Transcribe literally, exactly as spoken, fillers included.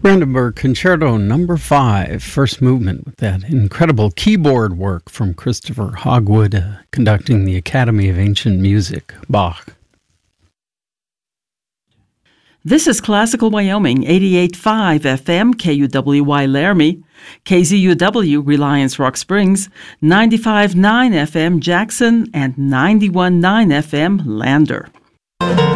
Brandenburg Concerto Number Five, first movement, with that incredible keyboard work from Christopher Hogwood, uh, conducting the Academy of Ancient Music, Bach. This is Classical Wyoming, eighty-eight point five F M, K U W Y Laramie, K Z U W Reliance Rock Springs, ninety-five point nine F M Jackson, and ninety-one point nine F M Lander.